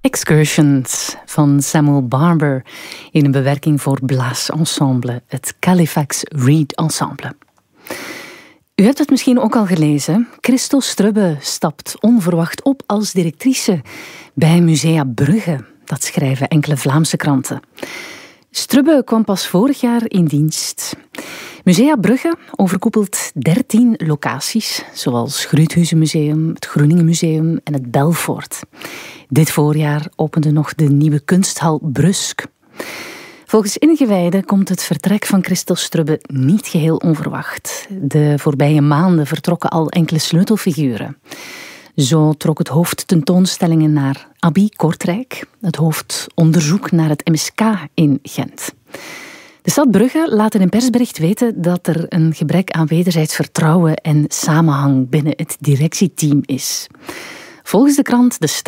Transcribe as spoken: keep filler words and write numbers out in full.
Excursions van Samuel Barber in een bewerking voor blaasensemble, het Califax Reed Ensemble. U hebt het misschien ook al gelezen. Christel Strubbe stapt onverwacht op als directrice bij Musea Brugge. Dat schrijven enkele Vlaamse kranten. Strubbe kwam pas vorig jaar in dienst. Musea Brugge overkoepelt dertien locaties, zoals Gruuthuizenmuseum, het Groeningen Museum en het Belfort. Dit voorjaar opende nog de nieuwe kunsthal Brusk. Volgens ingewijden komt het vertrek van Christel Strubbe niet geheel onverwacht. De voorbije maanden vertrokken al enkele sleutelfiguren. Zo trok het hoofd tentoonstellingen naar Abby Kortrijk, het hoofd onderzoek naar het M S K in Gent. De stad Brugge laat in een persbericht weten dat er een gebrek aan wederzijds vertrouwen en samenhang binnen het directieteam is. Volgens de krant De